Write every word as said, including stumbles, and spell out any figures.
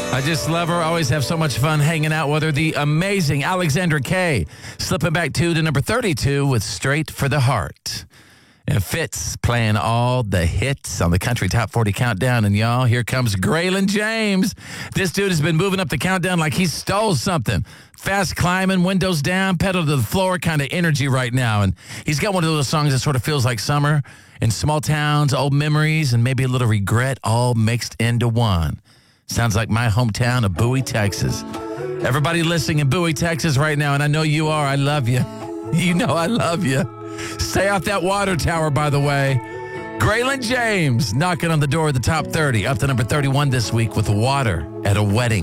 I just love her. Always have so much fun hanging out with her. The amazing Alexandra Kay, slipping back two to number thirty-two with Straight for the Heart. And Fitz playing all the hits on the Country Top forty Countdown. And y'all, here comes Graylin James. This dude has been moving up the countdown like he stole something. Fast climbing, windows down, pedal to the floor kind of energy right now. And he's got one of those songs that sort of feels like summer in small towns, old memories, and maybe a little regret all mixed into one. Sounds like my hometown of Bowie, Texas. Everybody listening in Bowie, Texas right now, and I know you are. I love you. You know I love you. Stay off that water tower, by the way. Graylin James knocking on the door of the top thirty, up to number thirty-one this week with Water at a Wedding.